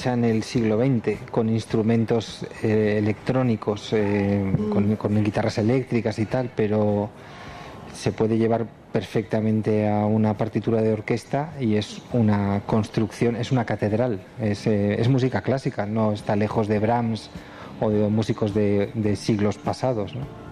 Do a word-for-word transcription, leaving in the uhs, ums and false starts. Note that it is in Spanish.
hecha en el siglo veinte con instrumentos eh, electrónicos, eh, mm. con, con guitarras eléctricas y tal, pero se puede llevar perfectamente a una partitura de orquesta y es una construcción, es una catedral, es, eh, es música clásica, no está lejos de Brahms o de músicos de, de siglos pasados, ¿no?